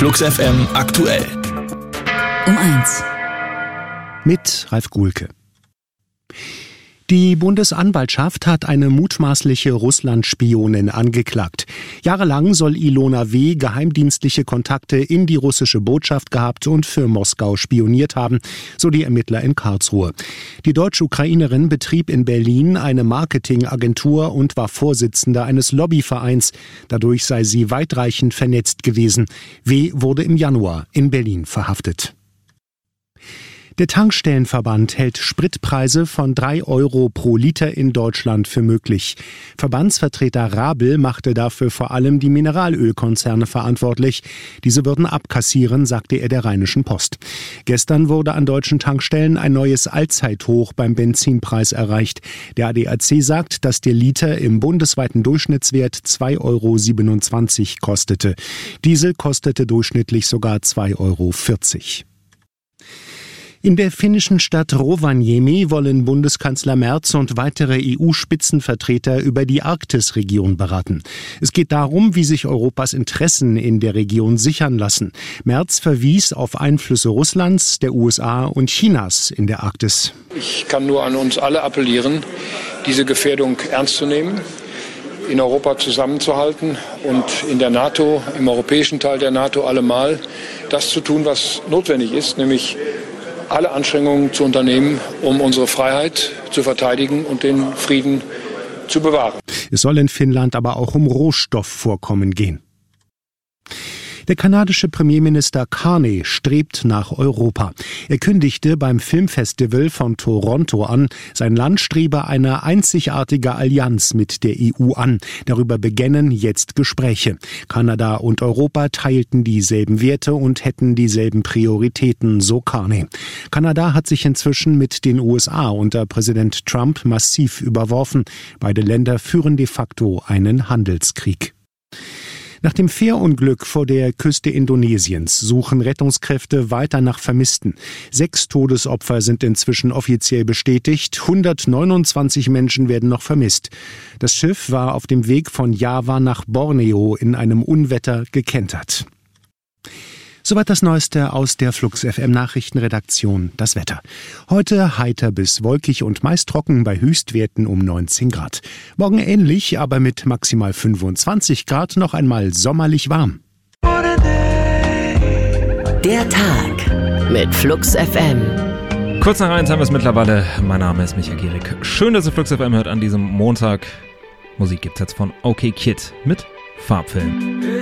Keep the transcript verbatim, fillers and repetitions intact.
Flux F M aktuell. Um eins. Mit Ralf Guhlke. Die Bundesanwaltschaft hat eine mutmaßliche Russland-Spionin angeklagt. Jahrelang soll Ilona W. geheimdienstliche Kontakte in die russische Botschaft gehabt und für Moskau spioniert haben, so die Ermittler in Karlsruhe. Die Deutsch-Ukrainerin betrieb in Berlin eine Marketingagentur und war Vorsitzende eines Lobbyvereins. Dadurch sei sie weitreichend vernetzt gewesen. W. wurde im Januar in Berlin verhaftet. Der Tankstellenverband hält Spritpreise von drei Euro pro Liter in Deutschland für möglich. Verbandsvertreter Rabel machte dafür vor allem die Mineralölkonzerne verantwortlich. Diese würden abkassieren, sagte er der Rheinischen Post. Gestern wurde an deutschen Tankstellen ein neues Allzeithoch beim Benzinpreis erreicht. Der A D A C sagt, dass der Liter im bundesweiten Durchschnittswert zwei Euro siebenundzwanzig kostete. Diesel kostete durchschnittlich sogar zwei Euro vierzig. In der finnischen Stadt Rovaniemi wollen Bundeskanzler Merz und weitere E U-Spitzenvertreter über die Arktisregion beraten. Es geht darum, wie sich Europas Interessen in der Region sichern lassen. Merz verwies auf Einflüsse Russlands, der U S A und Chinas in der Arktis. Ich kann nur an uns alle appellieren, diese Gefährdung ernst zu nehmen, in Europa zusammenzuhalten und in der NATO, im europäischen Teil der NATO allemal das zu tun, was notwendig ist, nämlich alle Anstrengungen zu unternehmen, um unsere Freiheit zu verteidigen und den Frieden zu bewahren. Es soll in Finnland aber auch um Rohstoffvorkommen gehen. Der kanadische Premierminister Carney strebt nach Europa. Er kündigte beim Filmfestival von Toronto an, sein Land strebe eine einzigartige Allianz mit der E U an. Darüber beginnen jetzt Gespräche. Kanada und Europa teilten dieselben Werte und hätten dieselben Prioritäten, so Carney. Kanada hat sich inzwischen mit den U S A unter Präsident Trump massiv überworfen. Beide Länder führen de facto einen Handelskrieg. Nach dem Fährunglück vor der Küste Indonesiens suchen Rettungskräfte weiter nach Vermissten. Sechs Todesopfer sind inzwischen offiziell bestätigt. hundertneunundzwanzig Menschen werden noch vermisst. Das Schiff war auf dem Weg von Java nach Borneo in einem Unwetter gekentert. Soweit das Neueste aus der Flux F M Nachrichtenredaktion. Das Wetter. Heute heiter bis wolkig und meist trocken bei Höchstwerten um neunzehn Grad. Morgen ähnlich, aber mit maximal fünfundzwanzig Grad noch einmal sommerlich warm. Der Tag mit Flux F M. Kurz nach eins haben wir es mittlerweile. Mein Name ist Michael Gierig. Schön, dass ihr Flux F M hört an diesem Montag. Musik gibt's jetzt von OK Kid mit Farbfilm.